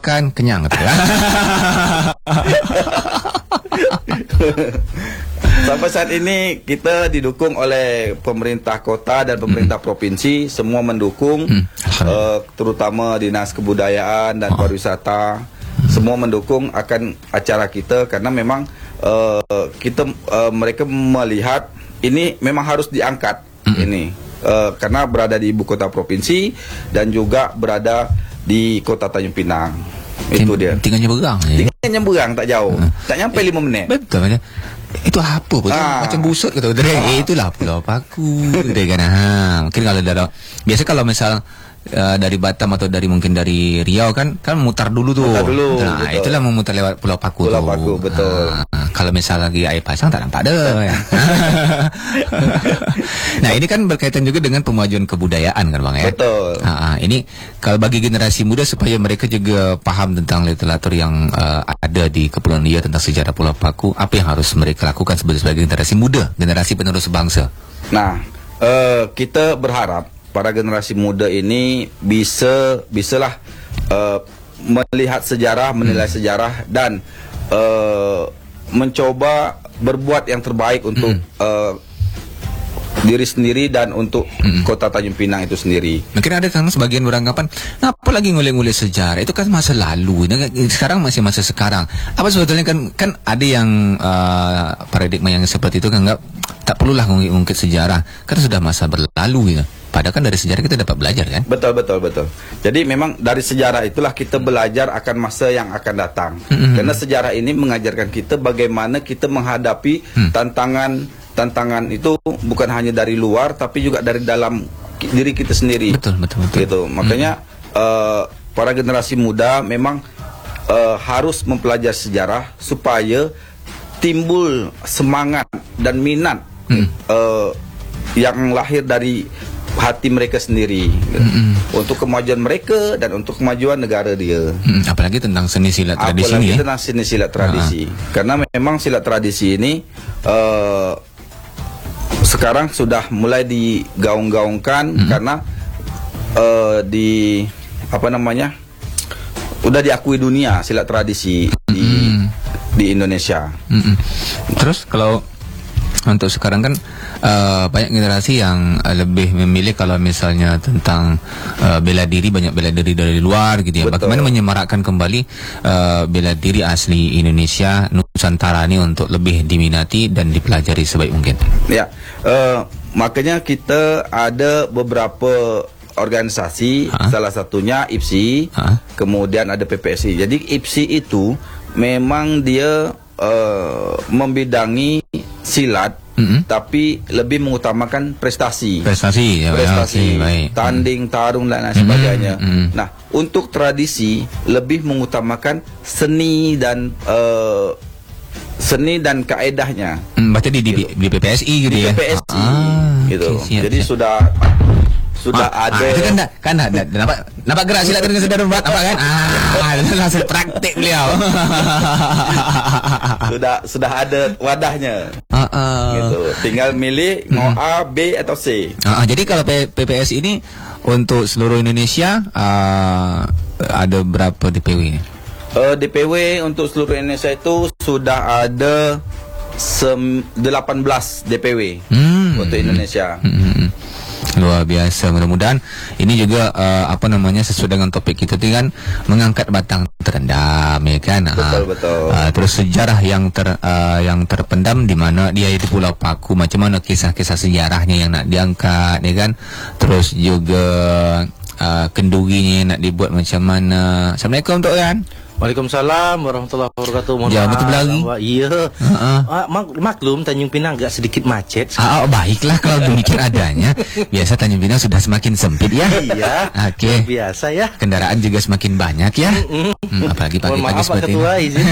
makan kenyang gitu. Sampai saat ini kita didukung oleh pemerintah kota dan pemerintah provinsi, semua mendukung, terutama Dinas Kebudayaan dan Pariwisata, semua mendukung akan acara kita karena memang mereka melihat ini memang harus diangkat ini karena berada di ibu kota provinsi dan juga berada di kota Tanjung Pinang. Itu dia. Tinggal nyeberang. Nyeberang tak jauh. Tak nyampe 5 minit. Betul aja. Itu apa? Macam busut gitu. Itulah Pulau Paku. Kan. Mungkin kalau biasa kalau misal dari Batam atau mungkin dari Riau kan mutar dulu tuh. Nah, betul. Itulah memutar lewat Pulau Paku. Pulau Paku, betul. Kalau misal lagi air pasang tak nampak dah. Ya. Nah, ini kan berkaitan juga dengan pemajuan kebudayaan kan Bang ya. Betul. Ini kalau bagi generasi muda supaya mereka juga paham tentang literatur yang ada di Kepulauan Riau tentang sejarah Pulau Paku, apa yang harus mereka lakukan sebagai generasi muda, generasi penerus bangsa? Nah, kita berharap para generasi muda ini bisalah melihat sejarah, menilai sejarah dan mencoba berbuat yang terbaik untuk diri sendiri dan untuk kota Tanjung Pinang itu sendiri. Mungkin ada kan sebagian beranggapan, ngapa lagi ngulik-ngulik sejarah? Itu kan masa lalu. Sekarang masih masa sekarang. Apa sebetulnya kan ada yang paradigma yang seperti itu kan nggak, tak perlulah ngungkit sejarah. Kan sudah masa berlalu gitu. Padahal kan dari sejarah kita dapat belajar kan? Betul. Jadi memang dari sejarah itulah kita belajar akan masa yang akan datang. Karena sejarah ini mengajarkan kita bagaimana kita menghadapi tantangan itu bukan hanya dari luar tapi juga dari dalam diri kita sendiri. Betul. Gitu. Makanya para generasi muda memang harus mempelajari sejarah supaya timbul semangat dan minat yang lahir dari hati mereka sendiri untuk kemajuan mereka dan untuk kemajuan negara dia. Apalagi tentang seni silat tradisi ini. Apalagi tentang seni silat tradisi. Karena memang silat tradisi ini sekarang sudah mulai digaung-gaungkan karena udah diakui dunia silat tradisi di Indonesia. Terus kalau untuk sekarang kan banyak generasi yang lebih memilih kalau misalnya tentang bela diri, banyak bela diri dari luar gitu ya. Betul. Bagaimana menyemarakkan kembali bela diri asli Indonesia Nusantara ini untuk lebih diminati dan dipelajari sebaik mungkin. Ya, makanya kita ada beberapa organisasi, salah satunya IPSI, kemudian ada PPSI. Jadi IPSI itu memang dia membidangi silat, tapi lebih mengutamakan prestasi, tanding, tarung dan lain sebagainya. Nah, untuk tradisi lebih mengutamakan seni dan kaedahnya. Berarti di PPSI gitu di ya? PPSI, gitu. Okay, jadi sudah ada. Itu kan nampak gerak silat tadi sudah buat apa kan? Langsung praktik beliau. sudah ada wadahnya. Gitu. Tinggal milih mau A, B atau C. Jadi kalau PPS ini untuk seluruh Indonesia ada berapa DPW? DPW untuk seluruh Indonesia itu sudah ada 18 DPW untuk Indonesia. Luar biasa. Mudah-mudahan ini juga sesuai dengan topik kita kan, mengangkat batang terendam ya kan. Betul. Terus sejarah yang terpendam di mana dia di Pulau Paku, macam mana kisah-kisah sejarahnya yang nak diangkat ya kan. Terus juga kendurinya nak dibuat macam mana. Assalamualaikum Tok Yan. Waalaikumsalam warahmatullahi wabarakatuh. Ya, betul lagi. Iya. Maklum Tanjung Pinang agak sedikit macet. Baiklah kalau demikian adanya. Biasa Tanjung Pinang sudah semakin sempit ya. Iya. Oke. Biasa ya. Kendaraan juga semakin banyak ya. Apalagi pagi-pagi seperti ini. Izin.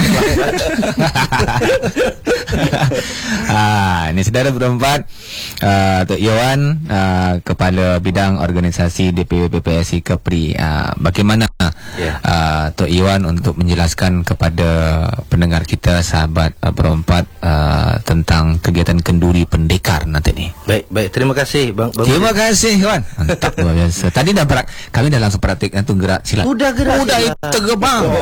Ini saudara berempat, Tok Yohan, Kepala Bidang Organisasi DPW PPSI Kepri. Bagaimana Tok Yohan untuk menjelaskan kepada pendengar kita, sahabat berempat, tentang kegiatan kenduri pendekar nanti nih? Baik, terima kasih Bang. Terima kasih Yohan. Mantap, luar biasa. Tadi kami dah langsung praktik itu gerak silat. Udah itu Bang.